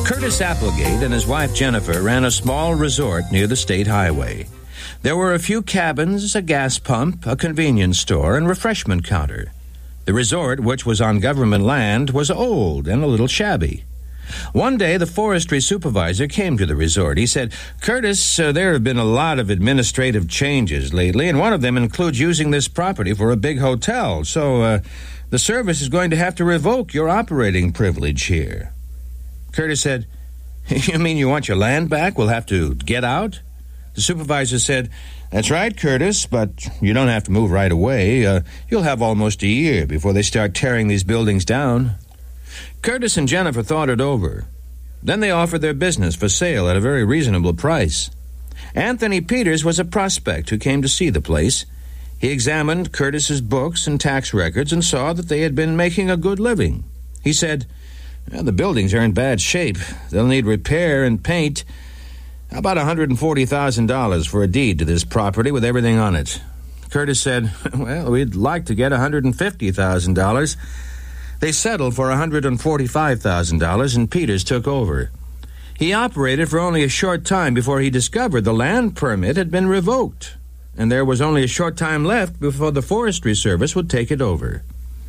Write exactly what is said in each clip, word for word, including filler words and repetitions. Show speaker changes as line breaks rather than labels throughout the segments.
Curtis Applegate and his wife Jennifer ran a small resort near the state highway. There were a few cabins, a gas pump, a convenience store, and refreshment counter. The resort, which was on government land, was old and a little shabby. One day, the forestry supervisor came to the resort. He said, "Curtis, uh, there have been a lot of administrative changes lately, and one of them includes using this property for a big hotel. So uh, the service is going to have to revoke your operating privilege here." Curtis said, "You mean you want your land back? We'll have to get out?" The supervisor said, "That's right, Curtis, but you don't have to move right away. Uh, you'll have almost a year before they start tearing these buildings down." Curtis and Jennifer thought it over. Then they offered their business for sale at a very reasonable price. Anthony Peters was a prospect who came to see the place. He examined Curtis's books and tax records and saw that they had been making a good living. He said, "Well, the buildings are in bad shape. They'll need repair and paint. How about one hundred forty thousand dollars for a deed to this property with everything on it?" Curtis said, "Well, we'd like to get one hundred fifty thousand dollars. They settled for one hundred forty-five thousand dollars, and Peters took over. He operated for only a short time before he discovered the land permit had been revoked, and there was only a short time left before the Forestry Service would take it over.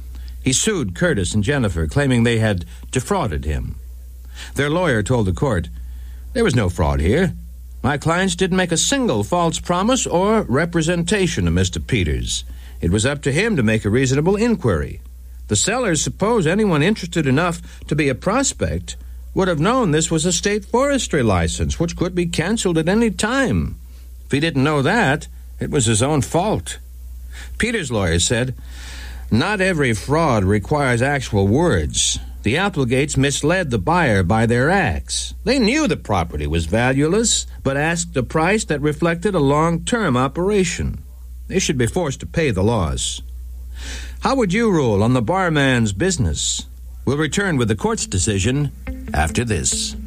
He sued Curtis and Jennifer, claiming they had defrauded him. Their lawyer told the court, "There was no fraud here. My clients didn't make a single false promise or representation to Mister Peters. It was up to him to make a reasonable inquiry. The sellers suppose anyone interested enough to be a prospect would have known this was a state forestry license, which could be canceled at any time. If he didn't know that, it was his own fault." Peters' lawyer said, "Not every fraud requires actual words. The Applegates misled the buyer by their acts. They knew the property was valueless, but asked a price that reflected a long-term operation. They should be forced to pay the loss. How would you rule on the barman's business? We'll return with the court's decision after this."